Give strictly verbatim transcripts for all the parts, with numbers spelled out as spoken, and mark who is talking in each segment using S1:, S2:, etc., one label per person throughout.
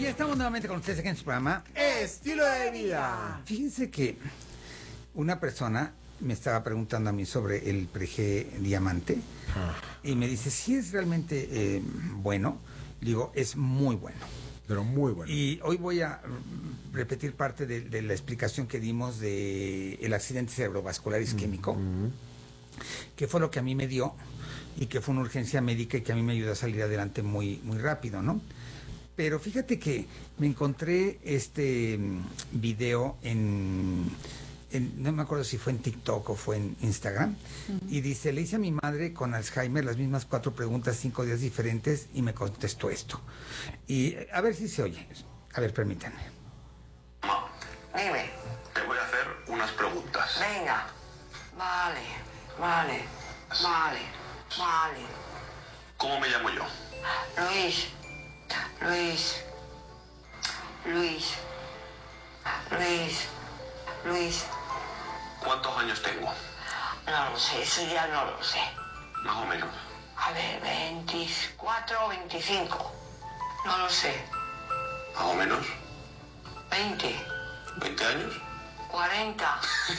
S1: Y estamos nuevamente con ustedes aquí en su programa
S2: Estilo de Vida.
S1: Fíjense que una persona me estaba preguntando a mí sobre el Prege Diamante ah. y me dice, si es realmente eh, bueno. Digo, es muy bueno.
S2: Pero muy bueno.
S1: Y hoy voy a repetir parte de, de la explicación que dimos de el accidente cerebrovascular isquémico, mm-hmm. que fue lo que a mí me dio y que fue una urgencia médica y que a mí me ayudó a salir adelante muy, muy rápido, ¿no? Pero fíjate que me encontré este video en, en, no me acuerdo si fue en TikTok o fue en Instagram, uh-huh. y dice, le hice a mi madre con Alzheimer las mismas cuatro preguntas, cinco días diferentes, y me contestó esto. Y a ver si se oye. A ver, permítanme.
S3: Mamá, dime. Te voy a hacer unas preguntas.
S4: Venga. Vale, vale, vale, vale.
S3: ¿Cómo me llamo yo?
S4: Luis. Luis, Luis, Luis, Luis.
S3: ¿Cuántos años tengo?
S4: No lo sé, eso ya no lo sé.
S3: Más o menos.
S4: A ver, veinticuatro o veinticinco. No lo sé.
S3: Más o menos.
S4: veinte.
S3: ¿veinte años?
S4: cuarenta.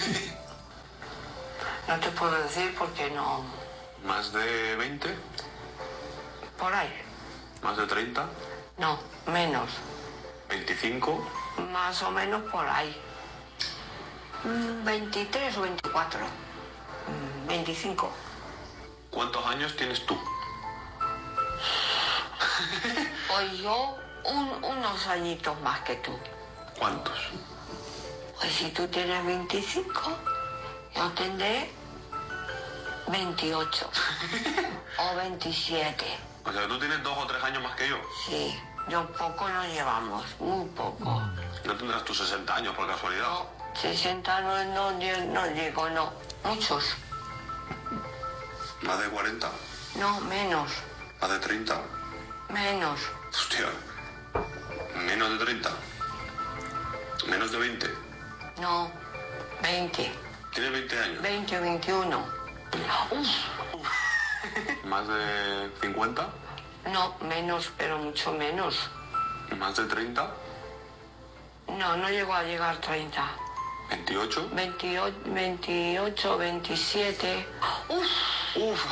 S4: No te puedo decir porque no...
S3: ¿Más de veinte?
S4: Por ahí.
S3: ¿Más de treinta?
S4: No, menos.
S3: ¿veinticinco?
S4: Más o menos por ahí. veintitrés o veinticuatro. veinticinco.
S3: ¿Cuántos años tienes tú?
S4: Pues yo un, unos añitos más que tú.
S3: ¿Cuántos?
S4: Pues si tú tienes veinticinco, yo tendré veintiocho. O veintisiete.
S3: O sea, tú tienes dos o tres años más que yo.
S4: Sí, yo poco nos llevamos, muy poco.
S3: ¿No tendrás tus sesenta años por casualidad?
S4: No, sesenta no, no, no llego, no. Muchos.
S3: ¿Más de cuarenta?
S4: No, menos.
S3: ¿Más de treinta?
S4: Menos.
S3: Hostia, ¿menos de treinta? ¿Menos de veinte?
S4: No, veinte.
S3: ¿Tienes veinte años?
S4: veinte o veintiuno. Uf.
S3: Uf. ¿Más de cincuenta?
S4: No, menos, pero mucho menos.
S3: ¿Más de treinta?
S4: No, no llego a llegar a treinta.
S3: ¿veintiocho?
S4: veintiocho, veintiocho, veintisiete. Uf.
S3: Uf.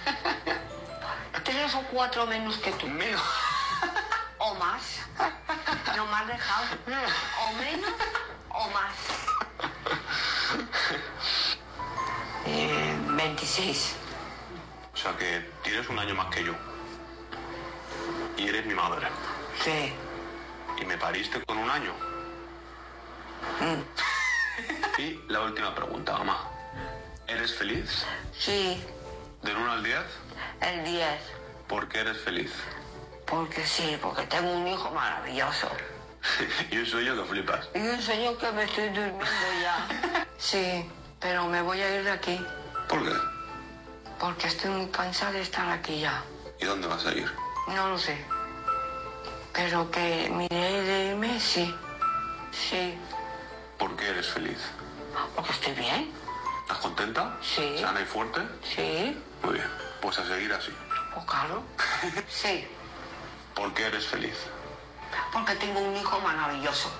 S4: Tres o cuatro menos que tú.
S3: Menos.
S4: O más. No me has dejado. O menos o más. Eh, veintiséis.
S3: O sea que tienes un año más que yo. Y eres mi madre.
S4: Sí.
S3: ¿Y me pariste con un año?
S4: Mm.
S3: Y la última pregunta, mamá. ¿Eres feliz?
S4: Sí.
S3: ¿Del uno al diez?
S4: El diez.
S3: ¿Por qué eres feliz?
S4: Porque sí, porque tengo un hijo maravilloso.
S3: Y un sueño que flipas.
S4: Y un sueño que me estoy durmiendo ya. Sí, pero me voy a ir de aquí.
S3: ¿Por qué?
S4: Porque estoy muy cansada de estar aquí ya.
S3: ¿Y dónde vas a ir?
S4: No lo sé. Pero que miré de irme, sí. Sí.
S3: ¿Por qué eres feliz?
S4: Porque estoy bien.
S3: ¿Estás contenta?
S4: Sí.
S3: ¿Sana y fuerte?
S4: Sí.
S3: Muy bien. Pues a seguir así.
S4: Pues claro. Sí.
S3: ¿Por qué eres feliz?
S4: Porque tengo un hijo maravilloso.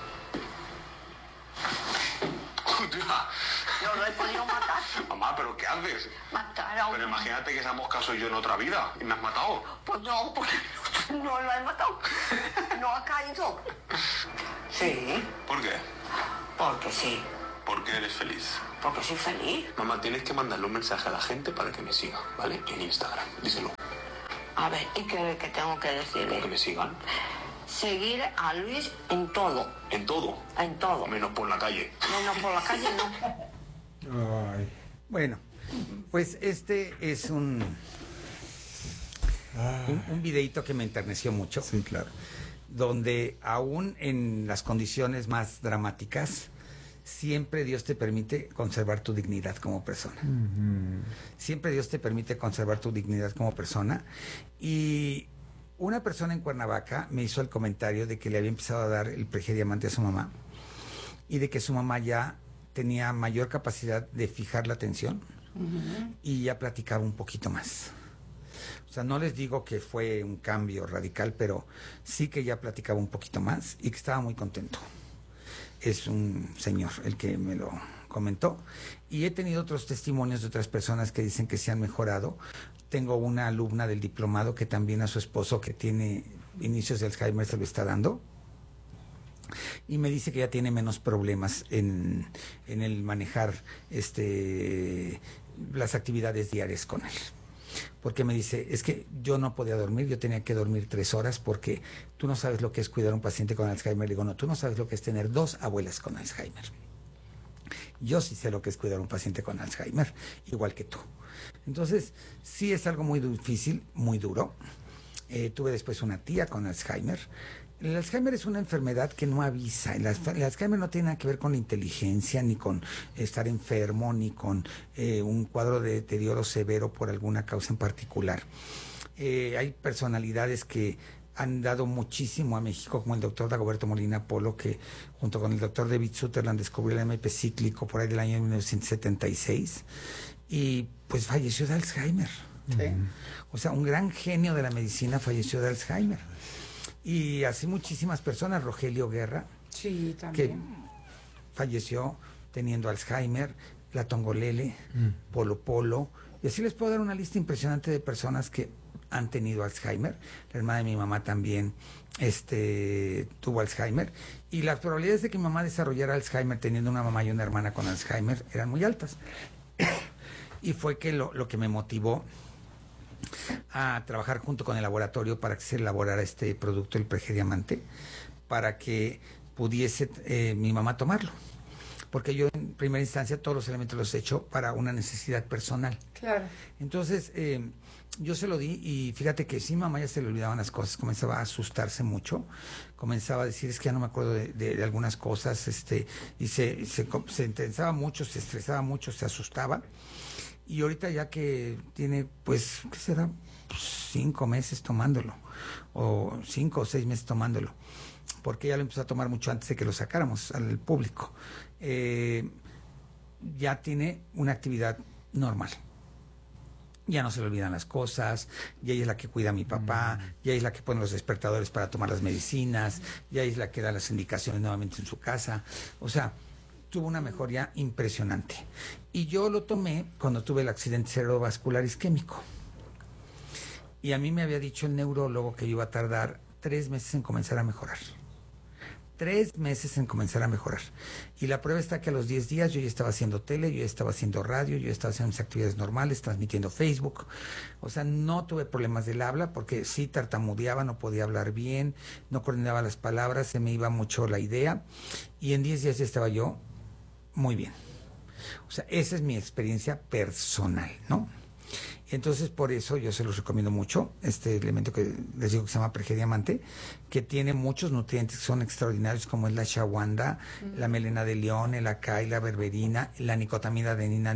S4: No lo he podido matar.
S3: Mamá, ¿pero qué haces?
S4: Matar a un...
S3: Pero imagínate que esa mosca soy yo en otra vida y me has matado.
S4: Pues no, porque no lo he matado. No ha caído. Sí.
S3: ¿Por qué?
S4: Porque sí.
S3: ¿Por qué eres feliz?
S4: Porque soy feliz.
S3: Mamá, tienes que mandarle un mensaje a la gente para que me siga, ¿vale? En Instagram. Díselo.
S4: A ver, ¿y qué, qué tengo que decirle?
S3: Que me sigan.
S4: Seguir a Luis en todo.
S3: ¿En todo?
S4: En todo.
S3: Menos por la calle.
S4: Menos por la calle, no.
S1: Ay. Bueno, pues este es un, un, un videíto que me enterneció mucho.
S2: Sí, claro.
S1: Donde aún en las condiciones más dramáticas, siempre Dios te permite conservar tu dignidad como persona. Uh-huh. Siempre Dios te permite conservar tu dignidad como persona. Y una persona en Cuernavaca me hizo el comentario de que le había empezado a dar el Prege Diamante a su mamá y de que su mamá ya tenía mayor capacidad de fijar la atención uh-huh. y ya platicaba un poquito más. O O sea, no les digo que fue un cambio radical, pero sí que ya platicaba un poquito más y que estaba muy contento. Es un señor el que me lo comentó. Y he tenido otros testimonios de otras personas que dicen que se han mejorado. Tengo una alumna del diplomado que también a su esposo, que tiene inicios de Alzheimer, se lo está dando. Y me dice que ya tiene menos problemas en, en el manejar este, las actividades diarias con él. Porque me dice, es que yo no podía dormir, yo tenía que dormir tres horas porque tú no sabes lo que es cuidar a un paciente con Alzheimer. Le digo, no, tú no sabes lo que es tener dos abuelas con Alzheimer. Yo sí sé lo que es cuidar a un paciente con Alzheimer, igual que tú. Entonces, sí es algo muy difícil, muy duro. Eh, tuve después una tía con Alzheimer. El Alzheimer es una enfermedad que no avisa. El, el Alzheimer no tiene nada que ver con la inteligencia, ni con estar enfermo, ni con eh, un cuadro de deterioro severo por alguna causa en particular. Eh, hay personalidades que han dado muchísimo a México, como el doctor Dagoberto Molina Polo, que junto con el doctor David Sutherland descubrió el M P cíclico por ahí del año mil novecientos setenta y seis, y pues falleció de Alzheimer. ¿Sí? O sea, un gran genio de la medicina falleció de Alzheimer. Y así muchísimas personas, Rogelio Guerra,
S5: sí,
S1: que falleció teniendo Alzheimer, la Tongolele, mm. Polo Polo, y así les puedo dar una lista impresionante de personas que han tenido Alzheimer. La hermana de mi mamá también este, tuvo Alzheimer, y las probabilidades de que mi mamá desarrollara Alzheimer teniendo una mamá y una hermana con Alzheimer eran muy altas. Y fue que lo, lo que me motivó a trabajar junto con el laboratorio para que se elaborara este producto, el Pregediamante, para que pudiese eh, mi mamá tomarlo. Porque yo en primera instancia todos los elementos los he hecho para una necesidad personal.
S5: Claro.
S1: Entonces, eh, yo se lo di, y fíjate que sí, mamá ya se le olvidaban las cosas, comenzaba a asustarse mucho, comenzaba a decir, es que ya no me acuerdo de, de, de algunas cosas, este, y se, se, se intensaba mucho, se estresaba mucho, se asustaba. Y ahorita ya que tiene, pues, ¿qué será? Pues cinco meses tomándolo, o cinco o seis meses tomándolo, porque ya lo empezó a tomar mucho antes de que lo sacáramos al público. Eh, ya tiene una actividad normal. Ya no se le olvidan las cosas, ya ella es la que cuida a mi papá, mm. ya es la que pone los despertadores para tomar las medicinas, ya es la que da las indicaciones nuevamente en su casa. O sea, tuvo una mejoría impresionante. Y yo lo tomé cuando tuve el accidente cerebrovascular isquémico. Y a mí me había dicho el neurólogo que yo iba a tardar tres meses en comenzar a mejorar. Tres meses en comenzar a mejorar. Y la prueba está que a los diez días yo ya estaba haciendo tele, yo ya estaba haciendo radio, yo ya estaba haciendo mis actividades normales, transmitiendo Facebook. O sea, no tuve problemas del habla, porque sí tartamudeaba, no podía hablar bien, no coordinaba las palabras, se me iba mucho la idea. Y en diez días ya estaba yo muy bien. O sea, esa es mi experiencia personal, ¿no? Entonces, por eso yo se los recomiendo mucho, este elemento que les digo que se llama Pregediamante, que tiene muchos nutrientes que son extraordinarios, como es la shawanda, uh-huh. la melena de león, el acai, la berberina, la nicotamida adenina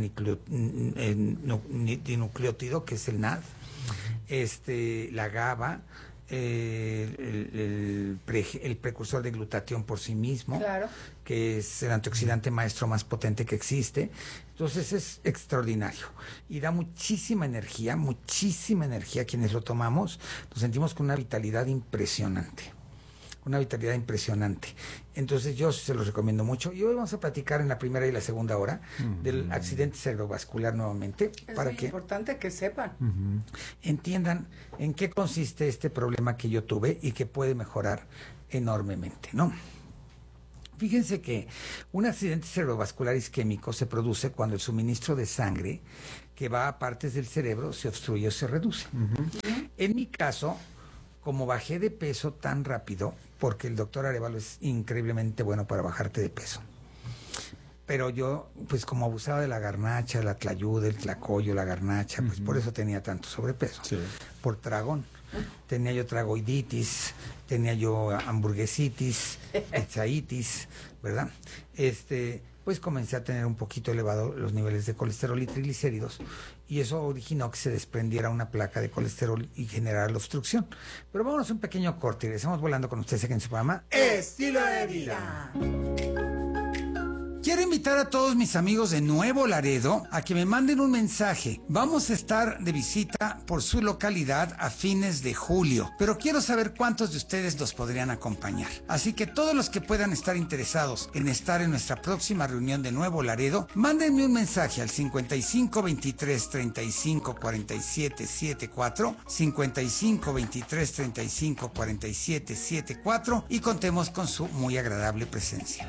S1: dinucleótido, que es el N A D, uh-huh. este, la GABA, Eh, el, el, pre, el precursor de glutatión por sí mismo,
S5: claro.
S1: que es el antioxidante maestro más potente que existe. Entonces es extraordinario y da muchísima energía, muchísima energía. Quienes lo tomamos nos sentimos con una vitalidad impresionante, una vitalidad impresionante. Entonces yo se los recomiendo mucho, y hoy vamos a platicar en la primera y la segunda hora uh-huh. del accidente cerebrovascular nuevamente,
S5: es
S1: para
S5: muy
S1: que
S5: importante que sepan
S1: uh-huh. entiendan en qué consiste este problema que yo tuve y que puede mejorar enormemente, ¿no? Fíjense que un accidente cerebrovascular isquémico se produce cuando el suministro de sangre que va a partes del cerebro se obstruye o se reduce. Uh-huh. En mi caso, como bajé de peso tan rápido, porque el doctor Arevalo es increíblemente bueno para bajarte de peso, pero yo, pues como abusaba de la garnacha, la tlayuda, el tlacoyo, la garnacha, pues uh-huh. por eso tenía tanto sobrepeso, sí. por tragón. Tenía yo tragoiditis, tenía yo hamburguesitis, pizzaitis, ¿verdad? Este, pues comencé a tener un poquito elevado los niveles de colesterol y triglicéridos, y eso originó que se desprendiera una placa de colesterol y generara la obstrucción. Pero vámonos a un pequeño corte y regresamos volando con ustedes aquí en su programa
S2: Estilo de Vida.
S1: Quiero invitar a todos mis amigos de Nuevo Laredo a que me manden un mensaje. Vamos a estar de visita por su localidad a fines de julio, pero quiero saber cuántos de ustedes los podrían acompañar. Así que todos los que puedan estar interesados en estar en nuestra próxima reunión de Nuevo Laredo, mándenme un mensaje al cincuenta y cinco veintitrés treinta y cinco cuarenta y siete setenta y cuatro, cincuenta y cinco veintitrés treinta y cinco cuarenta y siete setenta y cuatro y contemos con su muy agradable presencia.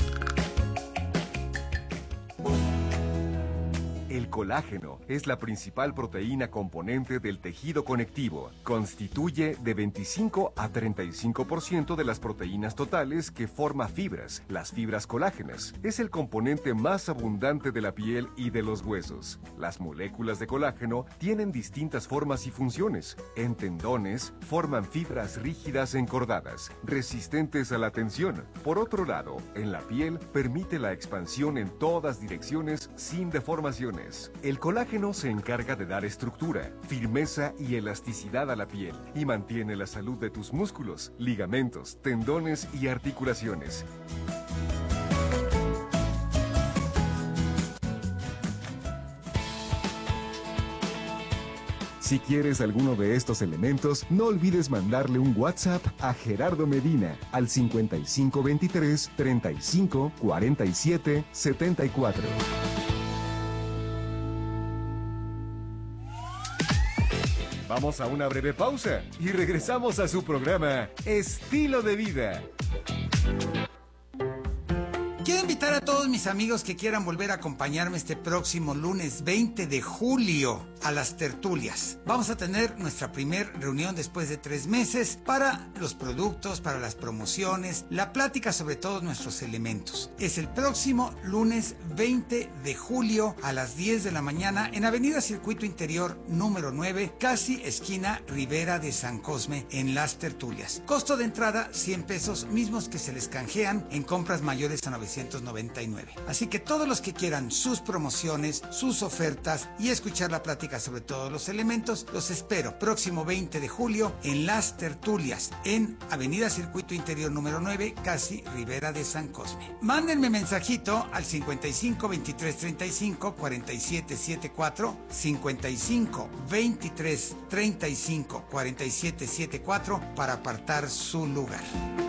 S5: El colágeno es la principal proteína componente del tejido conectivo. Constituye de veinticinco a treinta y cinco por ciento de las proteínas totales que forma fibras, las fibras colágenas. Es el componente más abundante de la piel y de los huesos. Las moléculas de colágeno tienen distintas formas y funciones. En tendones, forman fibras rígidas encordadas, resistentes a la tensión. Por otro lado, en la piel, permite la expansión en todas direcciones sin deformaciones. El colágeno se encarga de dar estructura, firmeza y elasticidad a la piel y mantiene la salud de tus músculos, ligamentos, tendones y articulaciones. Si quieres alguno de estos elementos, no olvides mandarle un WhatsApp a Gerardo Medina al cincuenta y cinco veintitrés treinta y cinco cuarenta y siete setenta y cuatro. Vamos a una breve pausa y regresamos a su programa Estilo de Vida.
S1: Quiero invitar a todos mis amigos que quieran volver a acompañarme este próximo lunes veinte de julio a las tertulias. Vamos a tener nuestra primer reunión después de tres meses para los productos, para las promociones, la plática sobre todos nuestros elementos. Es el próximo lunes veinte de julio a las diez de la mañana en Avenida Circuito Interior número nueve, casi esquina Ribera de San Cosme, en las tertulias. Costo de entrada cien pesos, mismos que se les canjean en compras mayores a novecientos noventa y nueve. Así que todos los que quieran sus promociones, sus ofertas y escuchar la plática sobre todos los elementos, los espero próximo veinte de julio en las tertulias en Avenida Circuito Interior número nueve, casi Ribera de San Cosme. Mándenme mensajito al cincuenta y cinco veintitrés treinta y cinco cuarenta y siete setenta y cuatro, cincuenta y cinco veintitrés treinta y cinco cuarenta y siete setenta y cuatro para apartar su lugar.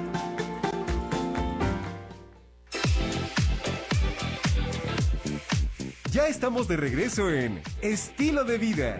S5: Ya estamos de regreso en Estilo de Vida.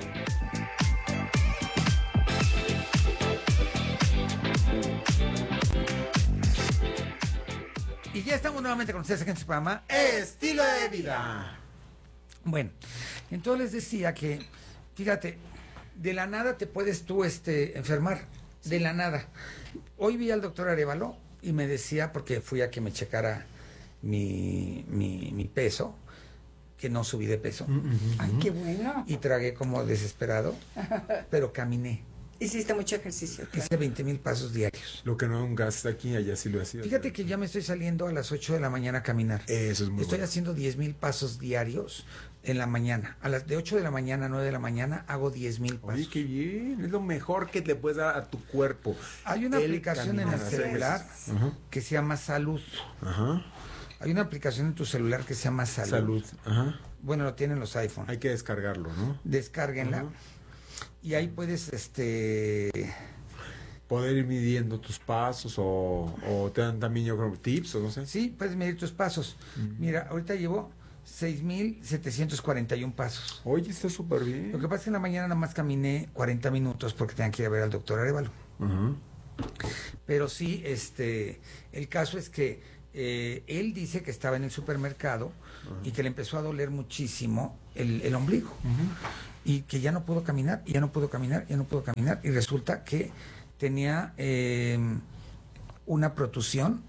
S1: Y ya estamos nuevamente con ustedes aquí en su programa
S2: Estilo de Vida.
S1: Bueno, entonces les decía que, fíjate, de la nada te puedes tú este, enfermar, de la nada. Hoy vi al doctor Arévalo y me decía, porque fui a que me checara mi, mi, mi peso, que no subí de peso.
S6: Uh-huh. Ay, qué bueno.
S1: Y tragué como desesperado, pero caminé.
S6: Hiciste mucho ejercicio. Claro.
S1: Hice veinte mil pasos diarios.
S2: Lo que no un gasto aquí, allá sí lo hacía.
S1: Fíjate que ya me estoy saliendo a las ocho de la mañana a caminar.
S2: Eso es muy
S1: Estoy
S2: bueno.
S1: haciendo diez mil pasos diarios en la mañana. A las de ocho de la mañana a nueve de la mañana hago diez mil pasos.
S2: Oye, qué bien. Es lo mejor que le puedes dar a tu cuerpo.
S1: Hay una
S2: El
S1: aplicación en el
S2: caminar.
S1: celular
S2: Ajá.
S1: que se llama Salud.
S2: Ajá.
S1: Hay una aplicación en tu celular que se llama Salud.
S2: Salud. Ajá.
S1: Bueno, lo tienen los iPhone.
S2: Hay que descargarlo, ¿no?
S1: Descárguenla.
S2: Ajá.
S1: Y ahí puedes, este...
S2: Poder ir midiendo tus pasos o, o te dan también, yo creo, tips o no sé.
S1: Sí, puedes medir tus pasos.
S2: Uh-huh.
S1: Mira, ahorita llevo seis mil setecientos cuarenta y uno pasos.
S2: Oye, está súper bien.
S1: Lo que pasa es que en la mañana nada más caminé cuarenta minutos porque tenía que ir a ver al doctor Arévalo.
S2: Uh-huh.
S1: Pero sí, este, el caso es que eh, él dice que estaba en el supermercado uh-huh. y que le empezó a doler muchísimo el, el ombligo. Uh-huh. Y que ya no pudo caminar, ya no pudo caminar, ya no pudo caminar. Y resulta que tenía eh, una protusión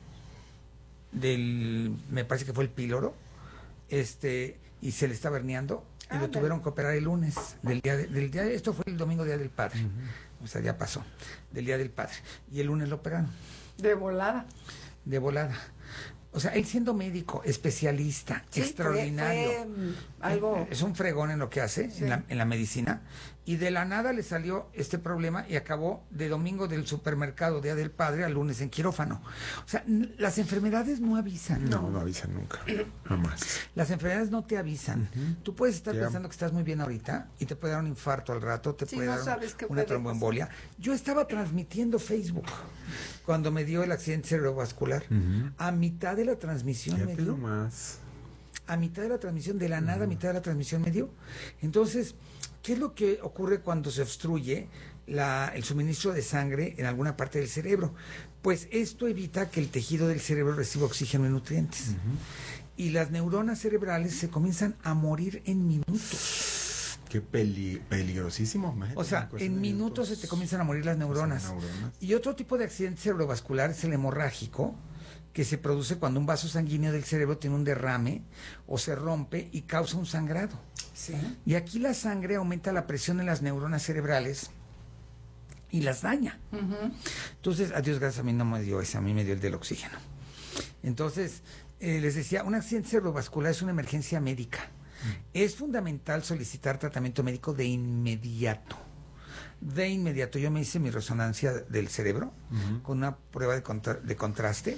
S1: del, me parece que fue el píloro, este, y se le estaba herniando y ah, lo tuvieron que operar el lunes del día de, del día de, esto fue el domingo día del padre, uh-huh. o sea, ya pasó, del día del padre, y el lunes lo operaron.
S6: De volada.
S1: De volada. O sea, él siendo médico, especialista, sí, extraordinario.
S6: Fue, fue, um, algo...
S1: Es un fregón en lo que hace, sí. en, la, en la medicina, Y de la nada le salió este problema y acabó de domingo del supermercado, Día del Padre, al lunes en quirófano. O sea, n- las enfermedades no avisan.
S2: No, no avisan nunca. Jamás.
S1: Las enfermedades no te avisan. Tú puedes estar
S2: Ya.
S1: pensando que estás muy bien ahorita y te puede dar un infarto al rato, te
S6: Sí,
S1: puede
S6: no
S1: dar un-
S6: sabes qué
S1: una
S6: puede
S1: tromboembolia. Yo estaba transmitiendo Facebook cuando me dio el accidente cerebrovascular. A mitad de la transmisión me
S2: Fíjate
S1: dio.
S2: nomás.
S1: A mitad de la transmisión, de la nada, a mitad de la transmisión me dio. Entonces, ¿qué es lo que ocurre cuando se obstruye la, el suministro de sangre en alguna parte del cerebro? Pues esto evita que el tejido del cerebro reciba oxígeno y nutrientes. Y las neuronas cerebrales se comienzan a morir en minutos.
S2: Qué peli peligrosísimo. imagínate,
S1: O sea,
S2: una cuestión
S1: en
S2: de
S1: minutos se te comienzan a morir las neuronas.
S2: neuronas.
S1: Y otro tipo de accidente cerebrovascular es el hemorrágico, que se produce cuando un vaso sanguíneo del cerebro tiene un derrame o se rompe y causa un sangrado.
S6: Sí.
S1: Y aquí la sangre aumenta la presión en las neuronas cerebrales y las daña. Entonces, a Dios gracias, a mí no me dio ese, a mí me dio el del oxígeno. Entonces, eh, les decía, un accidente cerebrovascular es una emergencia médica. Es fundamental solicitar tratamiento médico de inmediato. De inmediato. Yo me hice mi resonancia del cerebro con una prueba de, contra- de contraste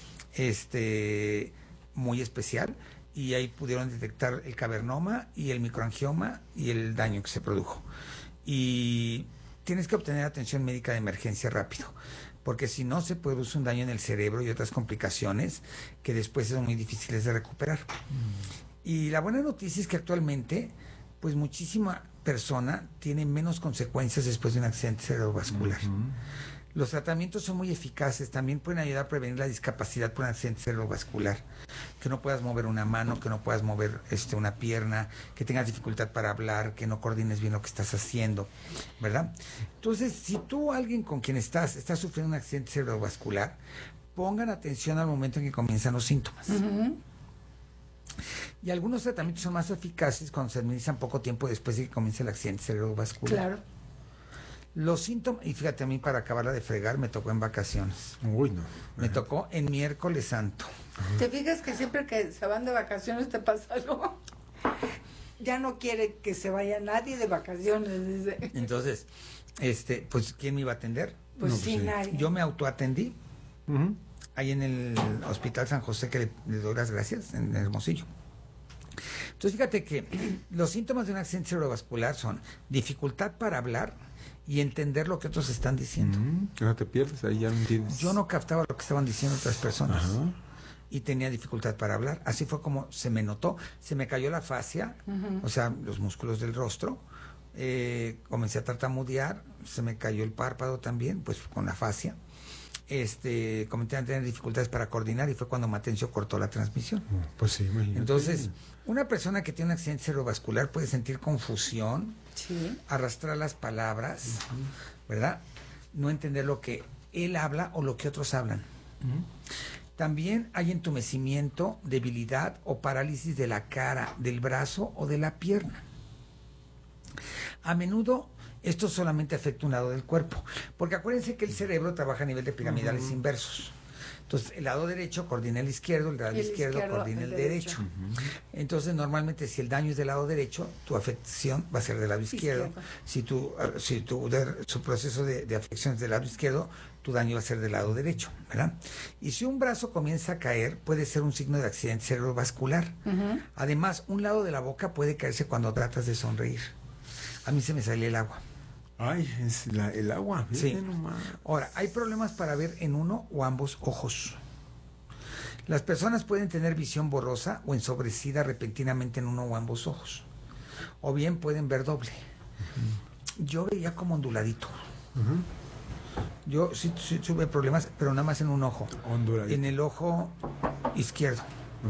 S1: este, muy especial, y ahí pudieron detectar el cavernoma y el microangioma y el daño que se produjo. Y tienes que obtener atención médica de emergencia rápido, porque si no se produce un daño en el cerebro y otras complicaciones que después son muy difíciles de recuperar. Y la buena noticia es que actualmente, pues muchísima persona tiene menos consecuencias después de un accidente cerebrovascular. Los tratamientos son muy eficaces, también pueden ayudar a prevenir la discapacidad por un accidente cerebrovascular. Que no puedas mover una mano, que no puedas mover este, una pierna, que tengas dificultad para hablar, que no coordines bien lo que estás haciendo, ¿verdad? Entonces, si tú, alguien con quien estás, estás sufriendo un accidente cerebrovascular, pongan atención al momento en que comienzan los síntomas. Y algunos tratamientos son más eficaces cuando se administran poco tiempo después de que comience el accidente cerebrovascular.
S6: Claro.
S1: Los síntomas, y fíjate, a mí para acabarla de fregar me tocó en vacaciones.
S2: Uy, no.
S1: Me tocó en miércoles santo.
S6: ¿Te fijas que siempre que se van de vacaciones te pasa algo? Ya no quiere que se vaya nadie de vacaciones. Dice.
S1: Entonces, este, pues, ¿quién me iba a atender?
S6: Pues
S2: No,
S6: sí,
S2: pues sí.
S6: nadie.
S1: Yo me autoatendí
S2: Ujú.
S1: ahí en el Hospital San José, que le, le doy las gracias, en Hermosillo. Entonces, fíjate que los síntomas de un accidente cerebrovascular son dificultad para hablar y entender lo que otros están diciendo.
S2: Mm, que no te pierdes, ahí ya no entiendes.
S1: Yo no captaba lo que estaban diciendo otras personas.
S2: Ajá.
S1: Y tenía dificultad para hablar. Así fue como se me notó. Se me cayó la fascia, o sea, los músculos del rostro. Eh, comencé a tartamudear, se me cayó el párpado también, pues con la fascia. Este, comencé a tener dificultades para coordinar y fue cuando Matencio cortó la transmisión.
S2: Pues sí, imagínate.
S1: Entonces, una persona que tiene un accidente cerebrovascular puede sentir confusión,
S6: Sí.
S1: arrastrar las palabras, ¿verdad? No entender lo que él habla o lo que otros hablan. También hay entumecimiento, debilidad o parálisis de la cara, del brazo o de la pierna. A menudo esto solamente afecta un lado del cuerpo, porque acuérdense que el cerebro trabaja a nivel de piramidales inversos. Entonces, el lado derecho coordina el izquierdo, el lado
S6: Y el
S1: izquierdo,
S6: izquierdo,
S1: coordina el
S6: el
S1: derecho.
S6: derecho.
S1: Entonces, normalmente, si el daño es del lado derecho, tu afección va a ser del lado izquierdo.
S6: Izquierdo.
S1: Si tu, eh, si tu der- su proceso de, de afección es del lado izquierdo, tu daño va a ser del lado derecho, ¿verdad? Y si un brazo comienza a caer, puede ser un signo de accidente cerebrovascular. Además, un lado de la boca puede caerse cuando tratas de sonreír. A mí se me sale el agua.
S2: Ay, es la- el agua.
S1: Sí.
S2: fíjate nomás.
S1: Ahora, hay problemas para ver en uno o ambos ojos. Las personas pueden tener visión borrosa o ensobrecida repentinamente en uno o ambos ojos. O bien pueden ver doble. Yo veía como onduladito. Yo sí, sí tuve problemas, pero nada más en un ojo.
S2: Onduladito.
S1: En el ojo izquierdo.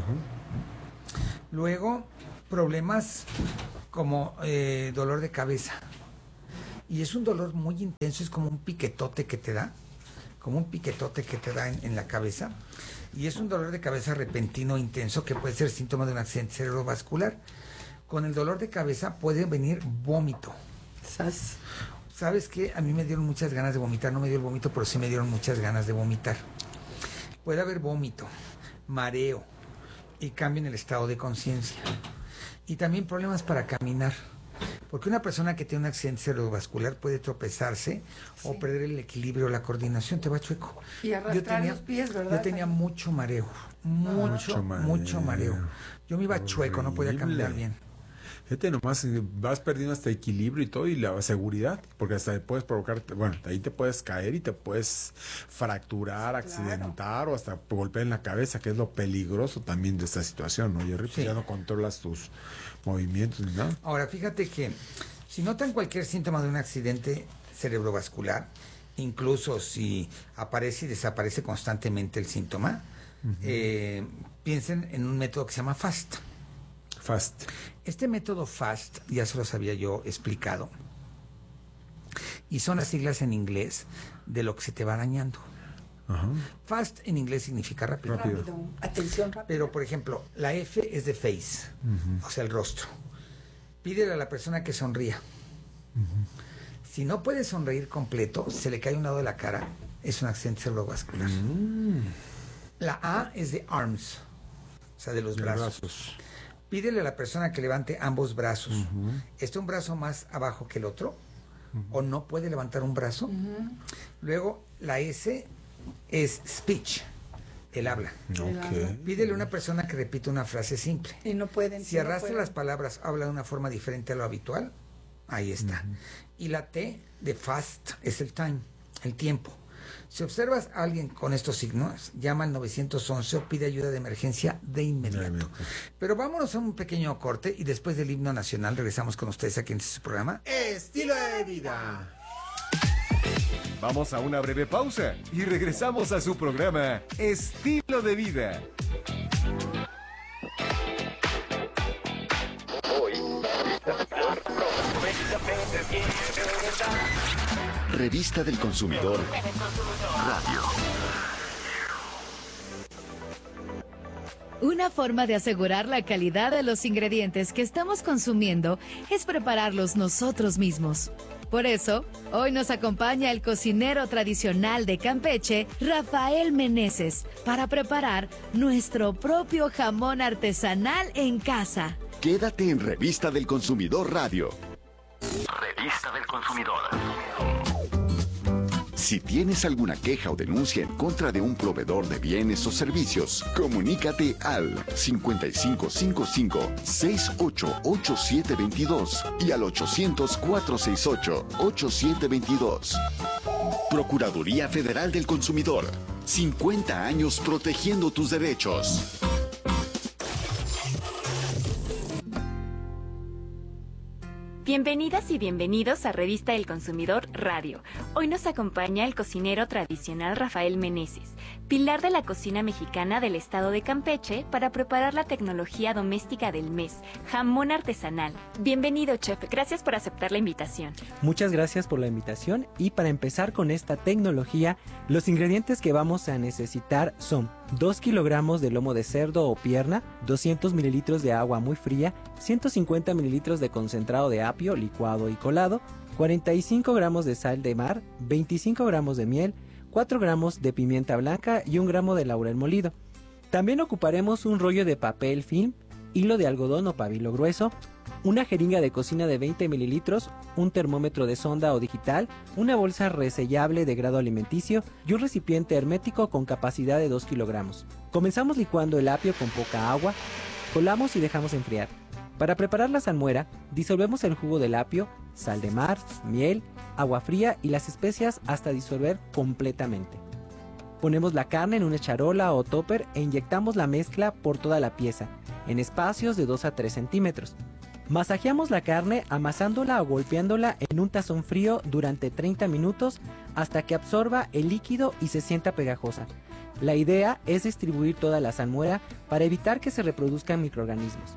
S1: Luego, problemas como eh, dolor de cabeza. Y es un dolor muy intenso, es como un piquetote que te da, como un piquetote que te da en, en la cabeza. Y es un dolor de cabeza repentino, intenso, que puede ser síntoma de un accidente cerebrovascular. Con el dolor de cabeza puede venir vómito.
S6: Sas.
S1: ¿Sabes qué? A mí me dieron muchas ganas de vomitar, no me dio el vómito, pero sí me dieron muchas ganas de vomitar. Puede haber vómito, mareo y cambio en el estado de conciencia. Y también problemas para caminar. Porque una persona que tiene un accidente cerebrovascular puede tropezarse sí. o perder el equilibrio, la coordinación, te va chueco.
S6: Y arrastrar
S1: yo tenía,
S6: los pies, ¿verdad?
S1: Yo tenía mucho mareo, mucho, mucho mareo. mucho mareo. Yo me iba Horrible. chueco, no podía caminar bien.
S2: Fíjate, nomás vas perdiendo hasta equilibrio y todo, y la seguridad, porque hasta puedes provocar, bueno, ahí te puedes caer y te puedes fracturar, accidentar claro. o hasta golpear en la cabeza, que es lo peligroso también de esta situación, ¿no, Jerry? Sí. Ya no controlas tus movimientos ni nada.
S1: Ahora, fíjate que si notan cualquier síntoma de un accidente cerebrovascular, incluso si aparece y desaparece constantemente el síntoma, uh-huh. eh, piensen en un método que se llama FAST.
S2: FAST.
S1: Este método FAST, ya se los había yo explicado, y son las siglas en inglés de lo que se te va dañando. Uh-huh. FAST en inglés significa rápido.
S6: Rápido. rápido. Atención rápida.
S1: Pero, por ejemplo, la F es de face, uh-huh. o sea, el rostro. Pídele a la persona que sonría. Uh-huh. Si no puede sonreír completo, se le cae un lado de la cara, es un accidente cerebrovascular. Uh-huh. La A es de arms, o sea, de los de brazos. brazos. Pídele a la persona que levante ambos brazos. Uh-huh. ¿Está un brazo más abajo que el otro? Uh-huh. ¿O no puede levantar un brazo? Uh-huh. Luego, la S es speech, el habla.
S2: Okay.
S1: Pídele a una persona que repita una frase simple.
S6: Y no pueden.
S1: Si arrastra no pueden. las palabras, habla de una forma diferente a lo habitual, ahí está. Uh-huh. Y la T de fast es el time, el tiempo. Si observas a alguien con estos signos, llama al nueve once o pide ayuda de emergencia de inmediato. Pero vámonos a un pequeño corte y después del himno nacional regresamos con ustedes aquí en este programa
S2: Estilo de Vida.
S5: Vamos a una breve pausa y regresamos a su programa Estilo de Vida.
S7: Revista del Consumidor Radio.
S8: Una forma de asegurar la calidad de los ingredientes que estamos consumiendo es prepararlos nosotros mismos. Por eso, hoy nos acompaña el cocinero tradicional de Campeche, Rafael Meneses, para preparar nuestro propio jamón artesanal en casa.
S7: Quédate en Revista del Consumidor Radio.
S9: Revista del Consumidor.
S7: Si tienes alguna queja o denuncia en contra de un proveedor de bienes o servicios, comunícate al cincuenta y cinco cincuenta y cinco, sesenta y ocho, ochenta y siete veintidós y al ochocientos, cuatrocientos sesenta y ocho, ochenta y siete veintidós. Procuraduría Federal del Consumidor. cincuenta años protegiendo tus derechos.
S10: Bienvenidas y bienvenidos a Revista del Consumidor Radio. Hoy nos acompaña el cocinero tradicional Rafael Meneses, pilar de la cocina mexicana del estado de Campeche, para preparar la tecnología doméstica del mes, jamón artesanal. Bienvenido, chef. Gracias por aceptar la invitación.
S11: Muchas gracias por la invitación, y para empezar con esta tecnología, los ingredientes que vamos a necesitar son dos kilogramos de lomo de cerdo o pierna, doscientos mililitros de agua muy fría, ciento cincuenta mililitros de concentrado de apio licuado y colado, cuarenta y cinco gramos de sal de mar, veinticinco gramos de miel, cuatro gramos de pimienta blanca y un gramo de laurel molido. También ocuparemos un rollo de papel film, hilo de algodón o pabilo grueso, una jeringa de cocina de veinte mililitros, un termómetro de sonda o digital, una bolsa resellable de grado alimenticio y un recipiente hermético con capacidad de dos kilogramos. Comenzamos licuando el apio con poca agua, colamos y dejamos enfriar. Para preparar la salmuera, disolvemos el jugo del apio, sal de mar, miel, agua fría y las especias hasta disolver completamente. Ponemos la carne en una charola o topper e inyectamos la mezcla por toda la pieza, en espacios de dos a tres centímetros. Masajeamos la carne amasándola o golpeándola en un tazón frío durante treinta minutos hasta que absorba el líquido y se sienta pegajosa. La idea es distribuir toda la salmuera para evitar que se reproduzcan microorganismos.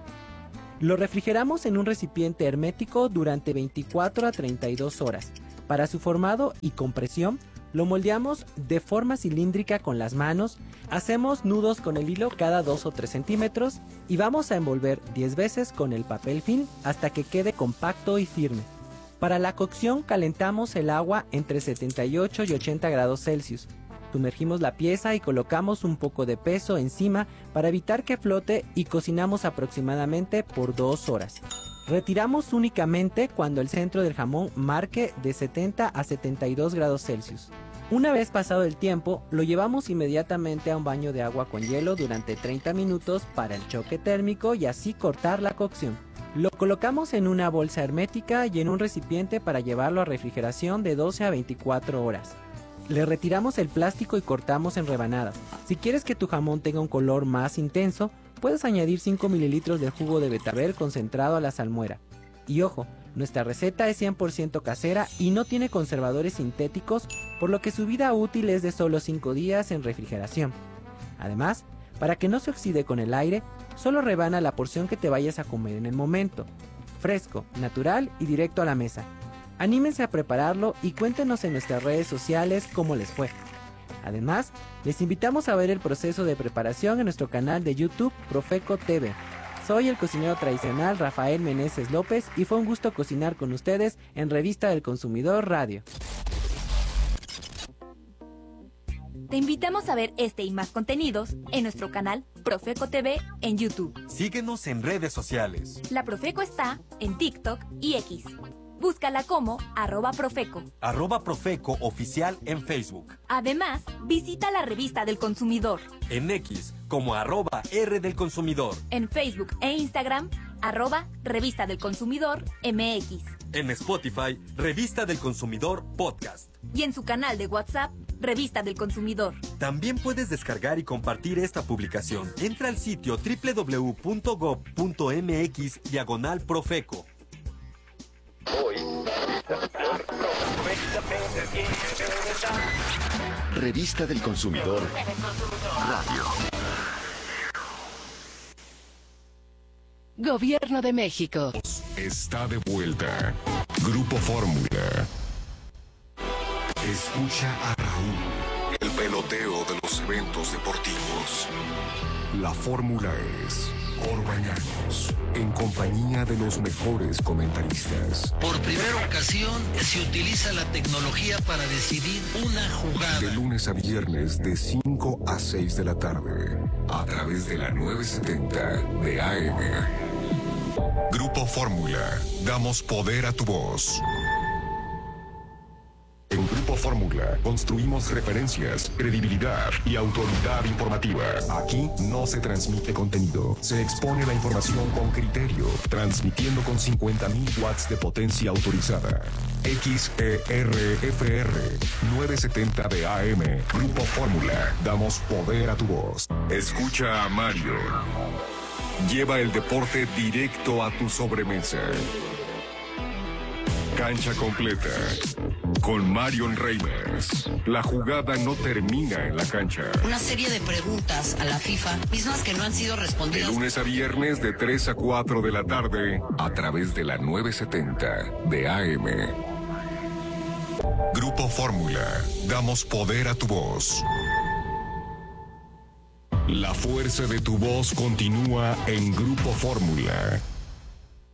S11: Lo refrigeramos en un recipiente hermético durante veinticuatro a treinta y dos horas. Para su formado y compresión, lo moldeamos de forma cilíndrica con las manos, hacemos nudos con el hilo cada dos o tres centímetros y vamos a envolver diez veces con el papel film hasta que quede compacto y firme. Para la cocción calentamos el agua entre setenta y ocho y ochenta grados Celsius. Sumergimos la pieza y colocamos un poco de peso encima para evitar que flote y cocinamos aproximadamente por dos horas. Retiramos únicamente cuando el centro del jamón marque de setenta a setenta y dos grados Celsius. Una vez pasado el tiempo, lo llevamos inmediatamente a un baño de agua con hielo durante treinta minutos para el choque térmico y así cortar la cocción. Lo colocamos en una bolsa hermética y en un recipiente para llevarlo a refrigeración de doce a veinticuatro horas. Le retiramos el plástico y cortamos en rebanadas. Si quieres que tu jamón tenga un color más intenso, puedes añadir cinco mililitros de jugo de betabel concentrado a la salmuera. Y ojo, nuestra receta es cien por ciento casera y no tiene conservadores sintéticos, por lo que su vida útil es de solo cinco días en refrigeración. Además, para que no se oxide con el aire, solo rebana la porción que te vayas a comer en el momento. Fresco, natural y directo a la mesa. Anímense a prepararlo y cuéntenos en nuestras redes sociales cómo les fue. Además, les invitamos a ver el proceso de preparación en nuestro canal de YouTube Profeco T V. Soy el cocinero tradicional Rafael Meneses López y fue un gusto cocinar con ustedes en Revista del Consumidor Radio.
S10: Te invitamos a ver este y más contenidos en nuestro canal Profeco T V en YouTube.
S12: Síguenos en redes sociales.
S10: La Profeco está en TikTok y X. Búscala como arroba Profeco.
S12: Arroba Profeco Oficial en Facebook.
S10: Además, visita la Revista del Consumidor.
S12: En X como arroba R del Consumidor.
S10: En Facebook e Instagram, arroba Revista del Consumidor M X.
S12: En Spotify, Revista del Consumidor Podcast.
S10: Y en su canal de WhatsApp, Revista del Consumidor.
S12: También puedes descargar y compartir esta publicación. Entra al sitio doble u doble u doble u punto gob punto m x diagonal Profeco.
S9: Hoy.
S7: Revista del Consumidor Radio.
S13: Gobierno de México.
S14: Está de vuelta. Grupo Fórmula. Escucha a Raúl, el peloteo de los eventos deportivos. La fórmula es Orbañanos, en compañía de los mejores comentaristas.
S15: Por primera ocasión se utiliza la tecnología para decidir una jugada.
S14: De lunes a viernes de cinco a seis de la tarde, a través de la novecientos setenta de A M. Grupo Fórmula, damos poder a tu voz. En Grupo Fórmula construimos referencias, credibilidad y autoridad informativa. Aquí no se transmite contenido, se expone la información con criterio, transmitiendo con cincuenta mil watts de potencia autorizada. X E R F R novecientos setenta de A M. Grupo Fórmula, damos poder a tu voz. Escucha a Mario. Lleva el deporte directo a tu sobremesa. Cancha completa. Con Marion Reimers. La jugada no termina en la cancha.
S15: Una serie de preguntas a la FIFA, mismas que no han sido respondidas.
S14: De lunes a viernes de tres a cuatro de la tarde, a través de la novecientos setenta de A M. Grupo Fórmula. Damos poder a tu voz. La fuerza de tu voz continúa en Grupo Fórmula.